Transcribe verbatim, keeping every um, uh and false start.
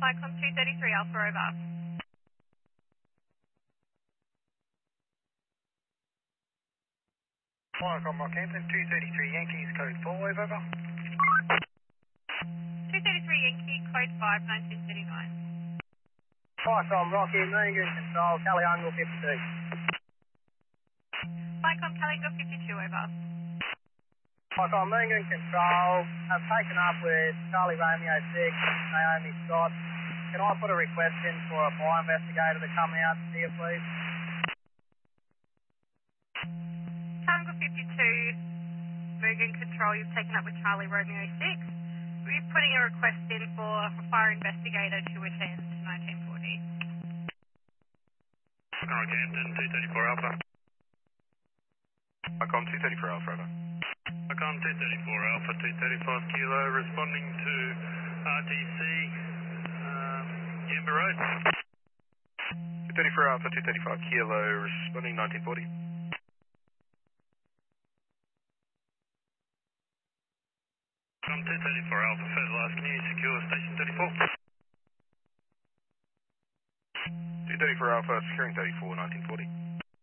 Icon two thirty-three Alpha over. Icon Rockhampton two thirty-three Yankees code four wave over. two thirty-three Yankee code five nineteen thirty-nine. Icon Rocky, Mangoon Control, Caliangle fifty-two. Icon Calingo fifty-two over. Icon Mangoon Control, have taken up with Charlie Romeo six, Naomi Scott. Can I put a request in for a fire investigator to come out here, please? Calingo fifty-two, Mugen Control, you've taken up with Charlie Romeo six. We're putting a request in for a fire investigator to attend nineteen forty. Rockhampton two thirty-four Alpha. Icon two thirty-four Alpha over. Icon two thirty-four Alpha two thirty-five Kilo, responding to R T C, um, Yamba Road. two thirty-four Alpha two thirty-five Kilo, responding nineteen forty. Icon two thirty-four Alpha, further last, can you secure station thirty-four? two thirty-four Alpha, securing thirty-four, nineteen forty.